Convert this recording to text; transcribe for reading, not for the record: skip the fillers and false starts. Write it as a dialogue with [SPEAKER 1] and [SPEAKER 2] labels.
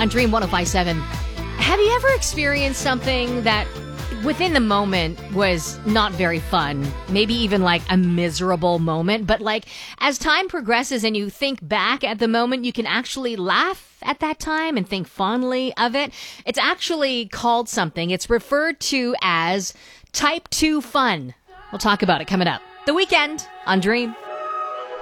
[SPEAKER 1] on Dream 105.7. Have you ever experienced something that within the moment was not very fun? Maybe even like a miserable moment, but like as time progresses and you think back at the moment, you can actually laugh at that time and think fondly of it. It's actually called something. It's referred to as type 2 fun. We'll talk about it coming up. The Weekend on Dream.